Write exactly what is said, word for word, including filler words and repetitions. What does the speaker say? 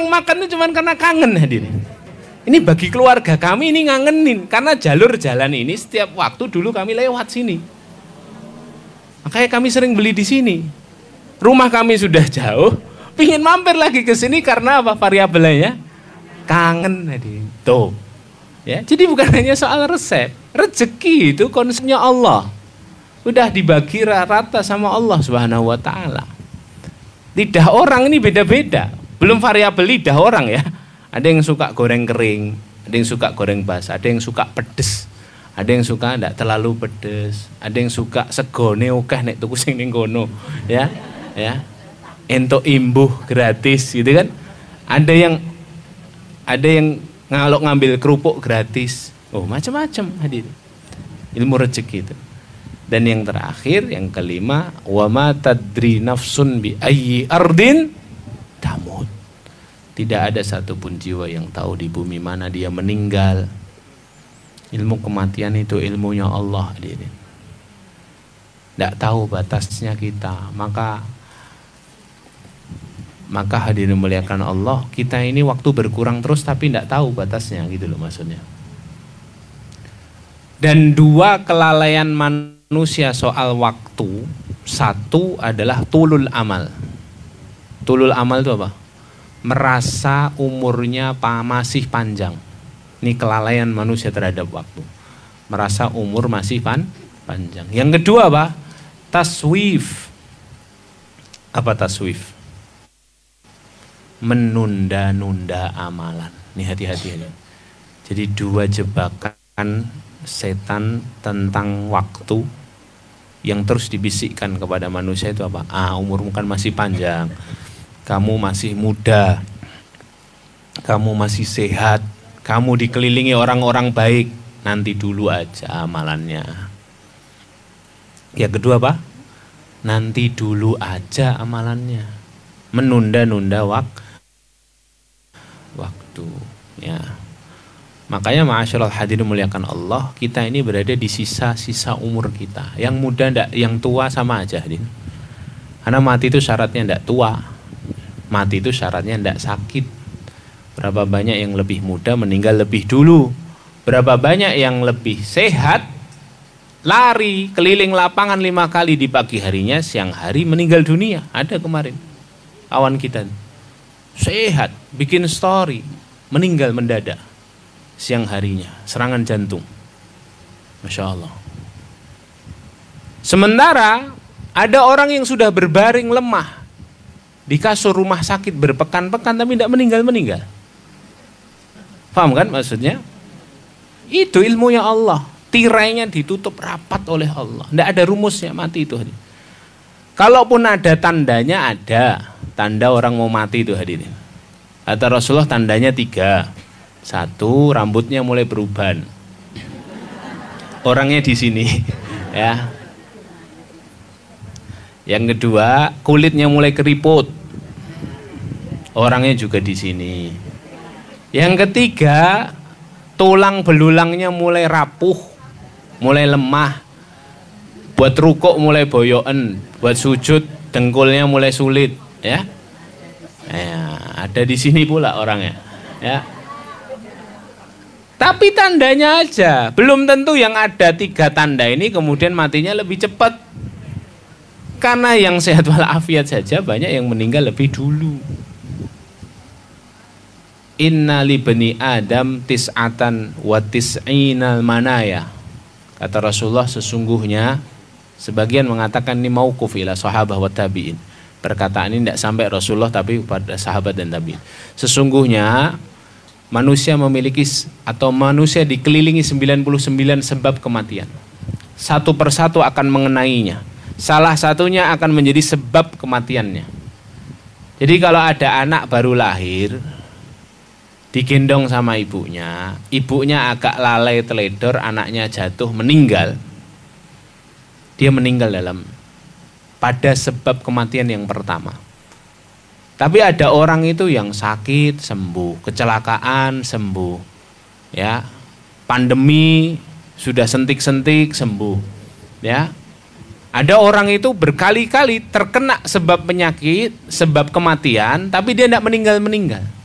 orang makan itu cuma karena kangen hadirin. Ini bagi keluarga kami ini ngangenin, karena jalur jalan ini setiap waktu dulu kami lewat sini. Makanya kami sering beli di sini. Rumah kami sudah jauh, pingin mampir lagi ke sini karena apa? Variabelnya kangen hadirin. Tuh. Ya, jadi bukan hanya soal resep, rezeki itu konsepnya Allah. Udah dibagi rata sama Allah Subhanahu wa taala. Lidah orang ini beda-beda. Belum variabel lidah orang ya. Ada yang suka goreng kering, ada yang suka goreng basah, ada yang suka pedes, ada yang suka enggak terlalu pedes, ada yang suka segone akeh nek tuku sing ning kono, ya. Ya. Entuk imbuh gratis gitu kan. Ada yang ada yang ngalok ngambil kerupuk gratis. Oh, macam-macam hadir. Ilmu rezeki itu. Dan yang terakhir, yang kelima, wa ma tadri nafsun bi ayyi ardin tamut. Tidak ada satupun jiwa yang tahu di bumi mana dia meninggal. Ilmu kematian itu ilmunya Allah. Tidak tahu batasnya kita. Maka maka hadirin muliakan Allah, kita ini waktu berkurang terus tapi tidak tahu batasnya gitu loh maksudnya. Dan dua kelalaian manusia soal waktu, satu adalah tulul amal. Tulul amal itu apa? Merasa umurnya masih panjang. Ini kelalaian manusia terhadap waktu. Merasa umur masih pan panjang. Yang kedua apa? Taswif. Apa taswif? Menunda-nunda amalan. Ini hati-hati ini. Jadi dua jebakan setan tentang waktu yang terus dibisikkan kepada manusia itu apa? Ah, umurmu kan masih panjang. Kamu masih muda, kamu masih sehat, kamu dikelilingi orang-orang baik, nanti dulu aja amalannya. Yang kedua apa? Nanti dulu aja amalannya. Menunda-nunda wak waktu. Ya. Makanya ma'asyiral hadirin muliakan Allah, kita ini berada di sisa-sisa umur kita. Yang muda ndak, yang tua sama aja, hadirin. Karena mati itu syaratnya ndak tua. Mati itu syaratnya tidak sakit. Berapa banyak yang lebih muda meninggal lebih dulu. Berapa banyak yang lebih sehat, lari keliling lapangan lima kali di pagi harinya, siang hari meninggal dunia. Ada kemarin kawan kita sehat, bikin story, meninggal mendadak siang harinya, serangan jantung. Masya Allah. Sementara ada orang yang sudah berbaring lemah di kasur rumah sakit berpekan-pekan tapi tidak meninggal-meninggal. Paham kan maksudnya? Itu ilmunya Allah. Tirainya ditutup rapat oleh Allah. Tidak ada rumusnya mati itu. Kalaupun ada tandanya, ada. Tanda orang mau mati itu hadirin. Kata Rasulullah tandanya tiga. Satu, rambutnya mulai beruban. Orangnya di sini. Ya. Yang kedua, kulitnya mulai keriput. Orangnya juga di sini. Yang ketiga, tulang belulangnya mulai rapuh, mulai lemah. Buat rukuk mulai boyoken, buat sujud dengkulnya mulai sulit, ya. Ya, ada di sini pula orangnya, ya. Tapi tandanya aja, belum tentu yang ada tiga tanda ini kemudian matinya lebih cepat. Karena yang sehat walafiat saja banyak yang meninggal lebih dulu. Inna li bani Adam tis'atan wa tis'inal manaya. Kata Rasulullah, sesungguhnya, sebagian mengatakan ini mauquf ila sahabah wa tabi'in. Perkataan ini tidak sampai Rasulullah tapi pada sahabat dan tabi'in. Sesungguhnya manusia memiliki atau manusia dikelilingi sembilan puluh sembilan sebab kematian. Satu persatu akan mengenainya. Salah satunya akan menjadi sebab kematiannya. Jadi kalau ada anak baru lahir, digendong sama ibunya, ibunya agak lalai teledor, anaknya jatuh meninggal, dia meninggal dalam pada sebab kematian yang pertama. Tapi ada orang itu yang sakit sembuh, kecelakaan sembuh, ya, pandemi sudah sentik-sentik sembuh, ya. Ada orang itu berkali-kali terkena sebab penyakit, sebab kematian, tapi dia tidak meninggal-meninggal.